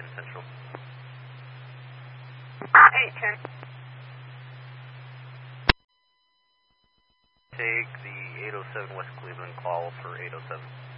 10 Central. 810. Take the 807 West Cleveland call for 807.